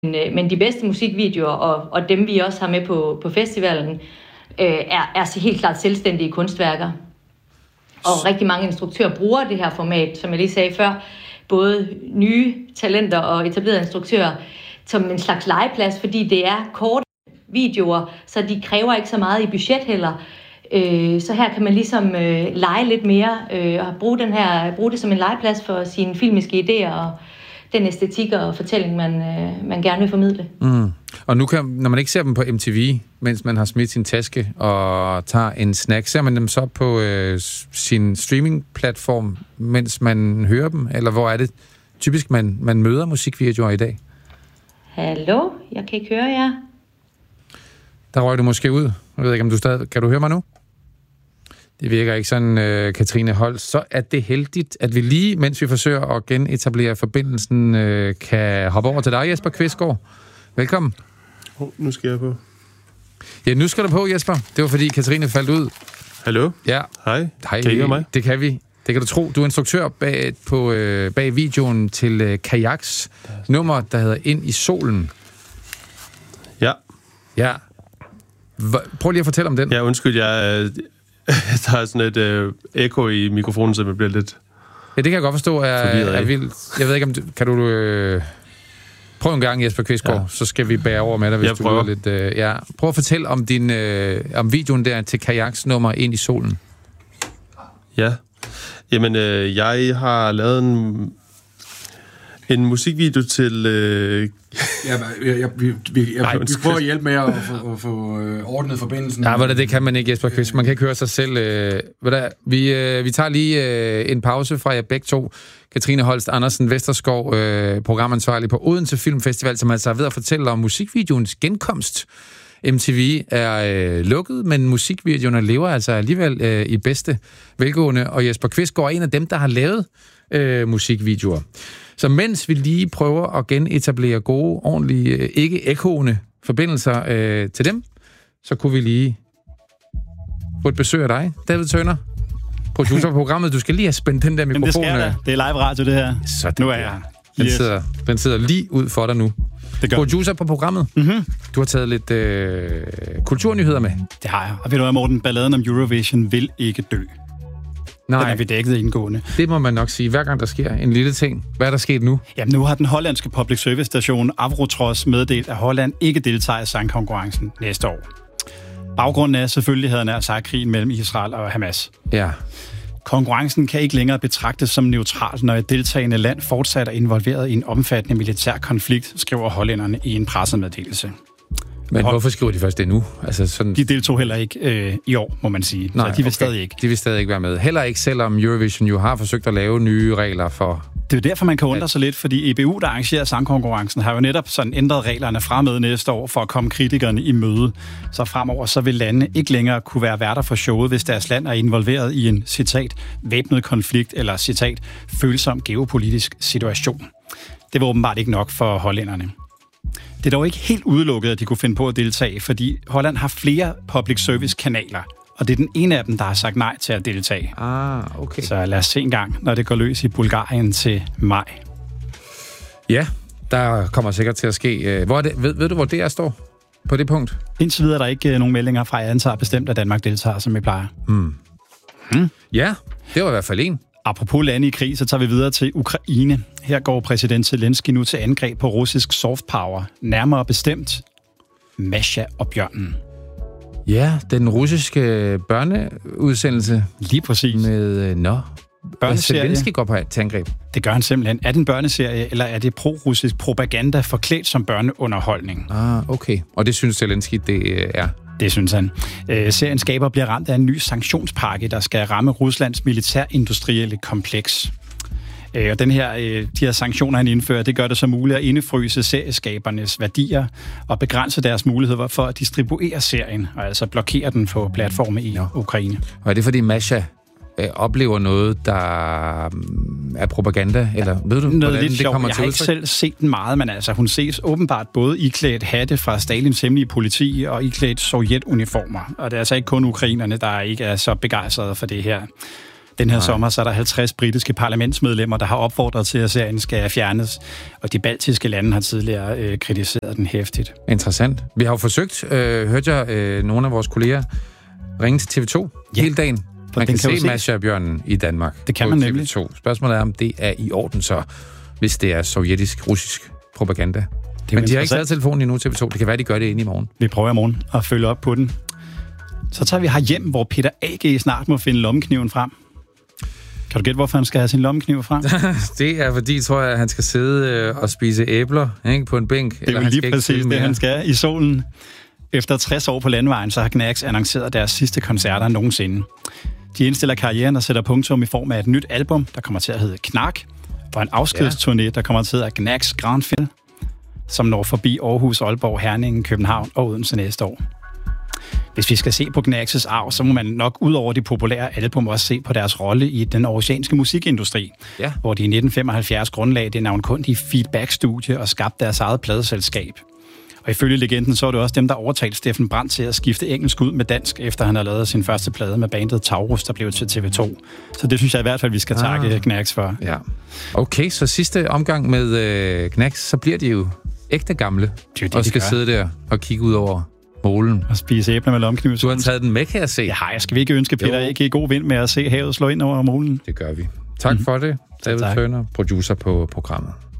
Men de bedste musikvideoer, og dem vi også har med på festivalen, er helt klart selvstændige kunstværker. Og rigtig mange instruktører bruger det her format, som jeg lige sagde før, både nye talenter og etablerede instruktører, som en slags legeplads, fordi det er korte videoer, så de kræver ikke så meget i budget heller. Så her kan man ligesom lege lidt mere og bruge det som en legeplads for sine filmiske idéer og den æstetik og fortælling, man gerne vil formidle. Og nu når man ikke ser dem på MTV, mens man har smidt sin taske og tager en snack, ser man dem så på sin streamingplatform, mens man hører dem? Eller hvor er det typisk, man møder musikvideoer i dag? Hallo? Jeg kan ikke høre jer. Der røg du måske ud. Jeg ved ikke, om du stadig... Kan du høre mig nu? Det virker ikke sådan, Katrine Holst. Så er det heldigt, at vi lige, mens vi forsøger at genetablere forbindelsen, kan hoppe over til dig, Jesper Kvistgaard. Velkommen. Nu skal jeg på. Ja, nu skal du på, Jesper. Det var, fordi Katrine faldt ud. Hallo? Ja. Hej. Kan I høre mig? Det kan vi. Det kan du tro. Du er instruktør bag videoen til Kajaks nummer, der hedder Ind i solen. Ja. Ja. Prøv lige at fortælle om den. Ja, undskyld, der er sådan et ekko i mikrofonen, så det bliver lidt... Ja, det kan jeg godt forstå er vildt. Jeg ved ikke, om kan du... Prøv en gang, Jesper Kvistgaard, så skal vi bære over med dig, hvis du prøver lidt... Prøv at fortælle om om videoen der til Kajaks nummer Ind i solen. Ja. Jamen, jeg har lavet en musikvideo til... Vi prøver at hjælpe med at få ordnet forbindelsen. Ja, det kan man ikke, Jesper Kvist. Man kan ikke høre sig selv. Vi tager lige en pause fra jer begge to. Katrine Holst Andersen Vesterskov, programansvarlig på Odense Filmfestival, som altså er ved at fortælle om musikvideoens genkomst. MTV er lukket, men musikvideoerne lever altså alligevel i bedste velgående, og Jesper Kvistgaard er en af dem, der har lavet musikvideoer. Så mens vi lige prøver at genetablere gode, ordentlige, ikke ekkoende forbindelser til dem, så kunne vi lige få et besøg af dig, David Tønder, producer på programmet. Du skal lige have spændt den der mikrofon. Jamen, det skal jeg. Det er live radio, det her. Sådan. Nu er jeg her. Den sidder lige ud for dig nu. Producer på programmet. Mm-hmm. Du har taget lidt kulturnyheder med. Det har jeg. Og ved du hvad, Morten, balladen om Eurovision vil ikke dø. Nej. Den er vi dækket indgående. Det må man nok sige, hver gang der sker en lille ting. Hvad er der sket nu? Jamen, nu har den hollandske public service station Avrotros meddelt, at Holland ikke deltager i sangkonkurrencen næste år. Baggrunden er selvfølgelig, havde nær sagt, krigen mellem Israel og Hamas. Ja. Konkurrencen kan ikke længere betragtes som neutral, når et deltagende land fortsat er involveret i en omfattende militær konflikt, skriver hollænderne i en pressemeddelelse. Men hvorfor skriver de først det nu? Altså sådan... De deltog heller ikke i år, må man sige. Nej, så de vil stadig ikke. De vil stadig ikke være med. Heller ikke, selvom Eurovision jo har forsøgt at lave nye regler for... Det er derfor, man kan undre sig lidt, fordi EBU, der arrangerer sangkonkurrencen, har jo netop sådan ændret reglerne fremad næste år for at komme kritikerne i møde. Så fremover så vil lande ikke længere kunne være værter for showet, hvis deres land er involveret i en, citat, væbnet konflikt eller, citat, følsom geopolitisk situation. Det var åbenbart ikke nok for hollænderne. Det er dog ikke helt udelukket, at de kunne finde på at deltage, fordi Holland har flere public service kanaler, og det er den ene af dem, der har sagt nej til at deltage. Okay. Så lad os se en gang, når det går løs i Bulgarien til maj. Ja, der kommer sikkert til at ske. Hvor er det, ved du, hvor det er står på det punkt? Indtil videre er der ikke nogen meldinger fra, at jeg antager bestemt, at Danmark deltager, som vi plejer. Ja, det var i hvert fald en. Apropos lande i krig, så tager vi videre til Ukraine. Her går præsident Zelensky nu til angreb på russisk soft power. Nærmere bestemt Masha og bjørnen. Ja, den russiske børneudsendelse. Lige præcis. Med, børneserie. Zelensky går på til angreb. Det gør han simpelthen. Er det en børneserie, eller er det pro-russisk propaganda forklædt som børneunderholdning? Okay. Og det synes Zelensky, det er... Det synes han. Seriens skaber bliver ramt af en ny sanktionspakke, der skal ramme Ruslands militærindustrielle kompleks. Og de her sanktioner, han indfører, det gør det så muligt at indefryse serieskabernes værdier og begrænse deres muligheder for at distribuere serien, og altså blokere den på platforme i Ukraine. Og er det fordi Masha oplever noget, der er propaganda? Eller ved du, hvordan det kommer til udtryk? Jeg har ikke selv set den meget, men altså, hun ses åbenbart både iklædt hatte fra Stalins hemmelige politi og iklædt sovjetuniformer. Og det er altså ikke kun ukrainerne, der ikke er så begejstrede for det her. Den her sommer så er der 50 britiske parlamentsmedlemmer, der har opfordret til, at serien skal fjernes, og de baltiske lande har tidligere kritiseret den hæftigt. Interessant. Vi har jo forsøgt, hørte jeg nogle af vores kolleger ringe til TV2 hele dagen. Man kan se Masha og Bjørnen i Danmark. Det kan man nemlig. TV2. Spørgsmålet er, om det er i orden så, hvis det er sovjetisk-russisk propaganda. Men de har ikke taget telefonen endnu, TV2. Det kan være, de gør det inden i morgen. Vi prøver i morgen at følge op på den. Så tager vi herhjem, hvor Peter A.G. snart må finde lommekniven frem. Kan du gætte, hvorfor han skal have sin lommekniv frem? Det er fordi, tror jeg, at han skal sidde og spise æbler på en bænk. Det er jo lige præcis det, han skal i solen. Efter 60 år på landvejen, så har Knax annonceret deres sidste koncerter nogensinde. De indstiller karrieren og sætter punktum i form af et nyt album, der kommer til at hedde Knark, og en afskedsturné, der kommer til at hedde Knax Grandfil, som når forbi Aarhus, Aalborg, Herningen, København og Odense næste år. Hvis vi skal se på Knax's arv, så må man nok ud over de populære album også se på deres rolle i den aarhusianske musikindustri, hvor de i 1975 grundlagde det navnkundige Feedback-studie og skabte deres eget pladeselskab. Og ifølge legenden, så er det også dem, der overtalte Steffen Brandt til at skifte engelsk ud med dansk, efter han har lavet sin første plade med bandet Taurus, der blev til TV2. Så det synes jeg i hvert fald, vi skal takke Knax for. Ja. Okay, så sidste omgang med Knax, så bliver de jo ægte gamle, og skal sidde der og kigge ud over molen. Og spise æbler med lomkniv. Du har taget den med, kan jeg se. Ja, jeg skal vi ikke ønske Peter ikke god vind med at se havet slå ind over molen. Det gør vi. Tak for det, David Turner, producer på programmet.